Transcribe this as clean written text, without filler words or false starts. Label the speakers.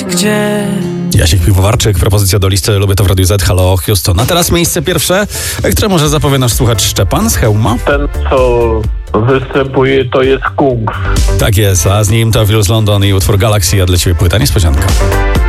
Speaker 1: Gdzie?
Speaker 2: Jasiek Piwowarczyk, propozycja do listy Lubię to w Radiu Z. Halo Houston. A teraz miejsce pierwsze, które może zapowie nasz słuchacz Szczepan z Chełma.
Speaker 3: Ten, co występuje, to jest Kung.
Speaker 2: Tak jest, a z nim to Feel z London i utwór Galaxy, a dla ciebie płyta niespodzianka.